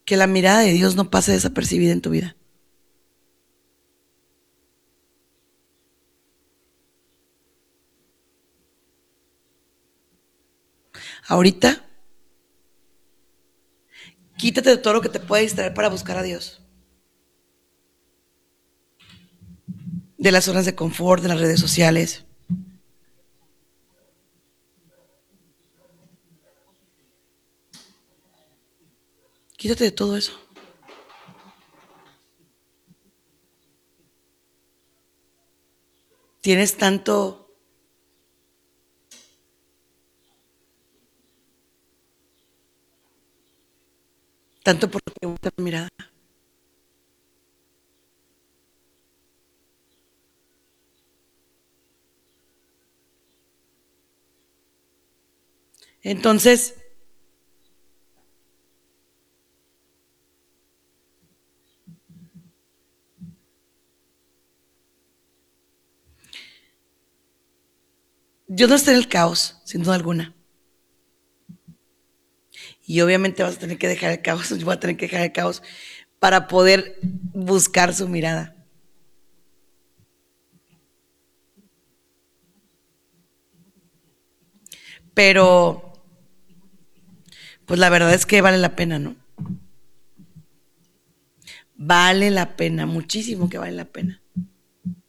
que la mirada de Dios no pase desapercibida en tu vida. Ahorita, quítate de todo lo que te pueda distraer para buscar a Dios. De las zonas de confort, de las redes sociales. Quítate de todo eso. Tienes tanto por qué buscar mirada. Entonces, Dios no está en el caos, sin duda alguna. Y obviamente vas a tener que dejar el caos, yo voy a tener que dejar el caos para poder buscar su mirada. Pero, pues la verdad es que vale la pena, ¿no? Vale la pena, muchísimo que vale la pena.